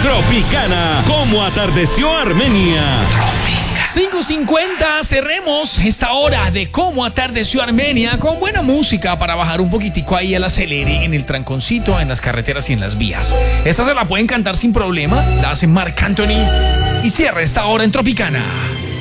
Tropicana, ¿cómo atardeció Armenia? 5:50, cerremos esta hora de Cómo atardeció Armenia con buena música para bajar un poquitico ahí el acelere en el tranconcito, en las carreteras y en las vías. Esta se la pueden cantar sin problema, la hace Marc Anthony y cierra esta hora en Tropicana.